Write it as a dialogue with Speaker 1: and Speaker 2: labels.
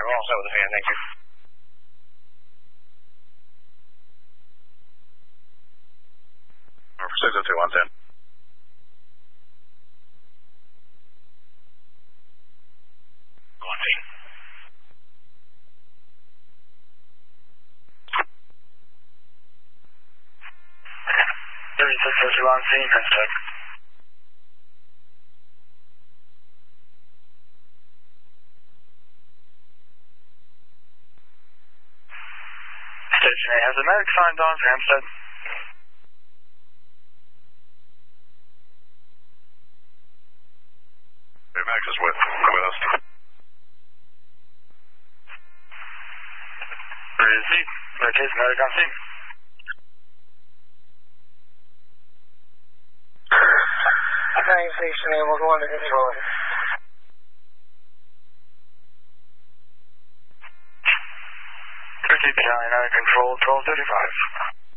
Speaker 1: we're all set with the fan, thank you. For 602-110.
Speaker 2: On scene, check. Station A has a medic signed on for Hempstead.
Speaker 1: Max is with us.
Speaker 2: Where is he? Location medic on scene.
Speaker 3: Station A, we're going to control it.
Speaker 2: 50 Battalion out of control, 1235.